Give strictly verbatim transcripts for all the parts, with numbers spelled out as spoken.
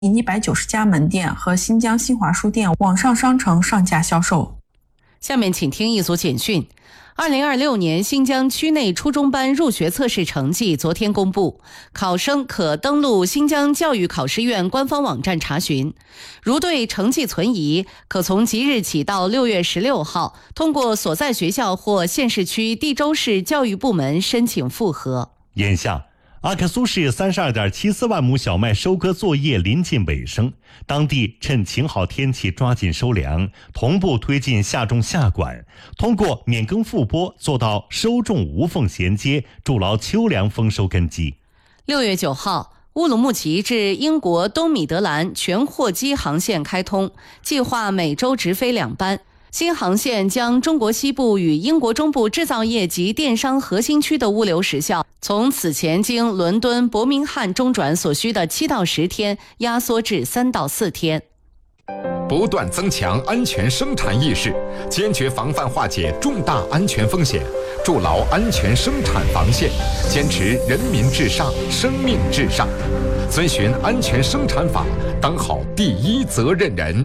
一百九十家门店和新疆新华书店网上商城上架销售。 下面请听一组简讯。二零二六年新疆区内初中班入学测试成绩昨天公布，考生可登录新疆教育考试院官方网站查询。如对成绩存疑，可从即日起到六月十六号，通过所在学校或县市区地州市教育部门申请复核。 眼下阿克苏市三十二点七四万亩小麦收割作业临近尾声，当地趁晴好天气抓紧收粮，同步推进夏种夏管，通过免耕复播做到收种无缝衔接，筑牢秋粮丰收根基。 六月九号，乌鲁木齐至英国东米德兰全货机航线开通，计划每周直飞两班。新航线将中国西部与英国中部制造业及电商核心区的物流时效，从此前经伦敦、伯明翰中转所需的七到十天，压缩至三到四天。 不断增强安全生产意识，坚决防范化解重大安全风险，筑牢安全生产防线，坚持人民至上、生命至上，遵循安全生产法，当好第一责任人。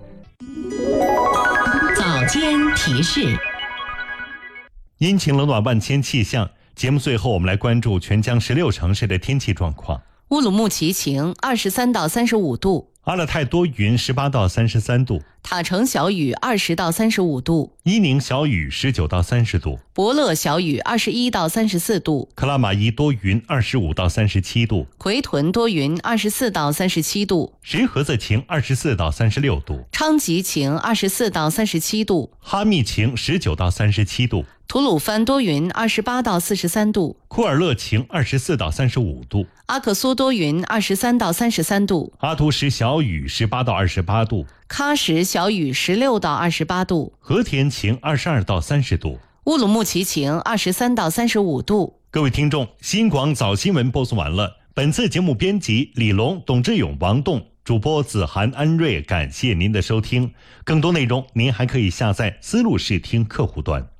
早间提示。 阴晴冷暖万千气象，节目最后我们来关注全疆十六城市的天气状况。 乌鲁木齐晴，二十三到三十五度； 阿勒泰多云，十八到三十三度； 塔城小雨，二十到三十五度； 伊宁小雨，十九到三十度； 博乐小雨，二十一到三十四度； 克拉玛依多云，二十五到三十七度； 奎屯多云，二十四到三十七度； 石河子晴，二十四到三十六度； 昌吉晴，二十四到三十七度； 哈密晴，十九到三十七度； 吐鲁番多云，二十八到四十三度； 库尔勒晴，二十四到三十五度； 阿克苏多云，二十三到三十三度； 阿图什小雨，十八到二十八度； 喀什小雨，十六到二十八度； 和田晴，二十二到三十度； 乌鲁木齐晴，二十三到三十五度。 各位听众，新广早新闻播送完了。本次节目编辑李龙、董志勇、王栋，主播子涵、安瑞，感谢您的收听。更多内容您还可以下载思路视听客户端。